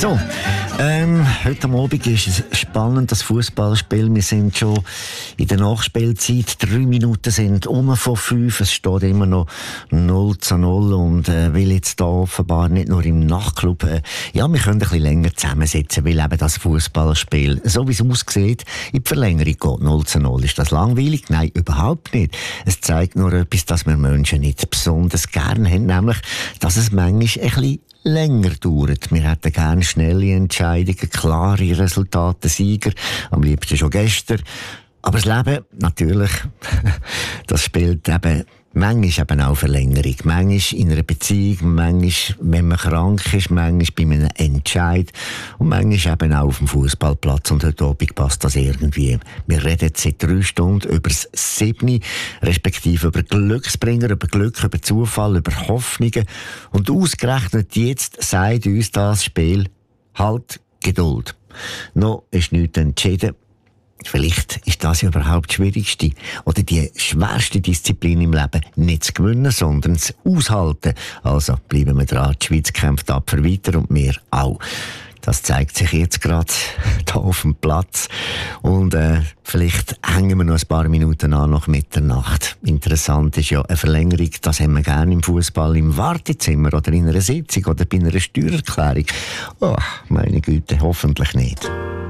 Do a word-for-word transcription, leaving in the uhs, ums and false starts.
So, ähm, heute Abend ist es spannend, das Fußballspiel. Wir sind schon in der Nachspielzeit. Drei Minuten sind um von fünf. Es steht immer noch null zu null. Und äh, weil jetzt da offenbar nicht nur im Nachtclub, äh, ja, wir können ein bisschen länger zusammensitzen, weil eben das Fußballspiel, so wie es aussieht, in die Verlängerung geht. null zu null. Ist das langweilig? Nein, überhaupt nicht. Es zeigt nur etwas, dass wir Menschen nicht besonders gern haben, nämlich, dass es manchmal ein bisschen länger dauert. Wir hätten gerne schnelle Entscheidungen, klare Resultate, Sieger, am liebsten schon gestern. Aber das Leben, natürlich, das spielt eben manchmal eben auch Verlängerung. Manchmal in einer Beziehung, manchmal, wenn man krank ist, manchmal bei einem Entscheid und manchmal eben auch auf dem Fußballplatz. Und heute Abend passt das irgendwie. Wir reden jetzt seit drei Stunden über das Siebni, respektive über Glücksbringer, über Glück, über Zufall, über Hoffnungen. Und ausgerechnet jetzt sagt uns das Spiel halt Geduld. Noch ist nichts entschieden. Vielleicht ist das ja überhaupt die schwierigste oder die schwerste Disziplin im Leben. Nicht zu gewinnen, sondern zu aushalten. Also bleiben wir dran. Die Schweiz kämpft tapfer weiter und wir auch. Das zeigt sich jetzt gerade hier auf dem Platz. Und äh, vielleicht hängen wir noch ein paar Minuten an nach Mitternacht. Interessant ist ja eine Verlängerung, das haben wir gerne im Fußball, im Wartezimmer oder in einer Sitzung oder bei einer Steuererklärung. Oh, meine Güte, hoffentlich nicht.